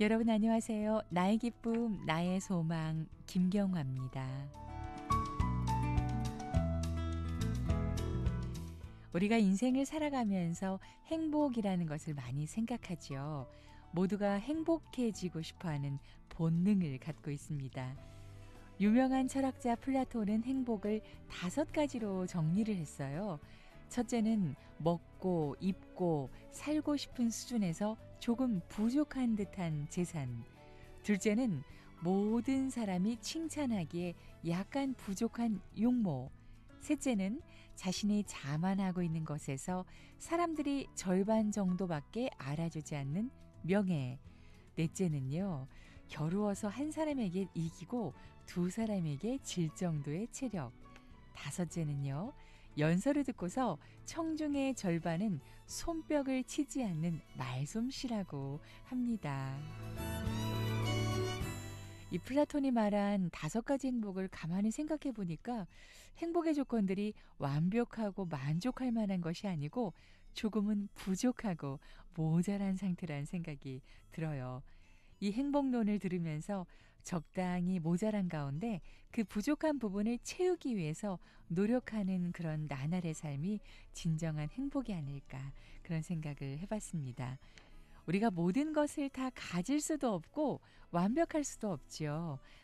여러분 안녕하세요. 나의 기쁨, 나의 소망, 김경화입니다. 우리가 인생을 살아가면서 행복이라는 것을 많이 생각하지요. 모두가 행복해지고 싶어하는 본능을 갖고 있습니다. 유명한 철학자 플라톤은 행복을 5가지로 정리를 했어요. 첫째는 먹고 입고 살고 싶은 수준에서 조금 부족한 듯한 재산. 둘째는 모든 사람이 칭찬하기에 약간 부족한 용모. 셋째는 자신이 자만하고 있는 것에서 사람들이 절반 정도밖에 알아주지 않는 명예. 넷째는요, 겨루어서 한 사람에게 이기고 두 사람에게 질 정도의 체력. 다섯째는요, 연설을 듣고서 청중의 절반은 손뼉을 치지 않는 말솜씨라고 합니다. 이 플라톤이 말한 5가지 행복을 가만히 생각해 보니까 행복의 조건들이 완벽하고 만족할 만한 것이 아니고 조금은 부족하고 모자란 상태라는 생각이 들어요. 이 행복론을 들으면서 적당히 모자란 가운데 그 부족한 부분을 채우기 위해서 노력하는 그런 나날의 삶이 진정한 행복이 아닐까 그런 생각을 해봤습니다. 우리가 모든 것을 다 가질 수도 없고 완벽할 수도 없지요.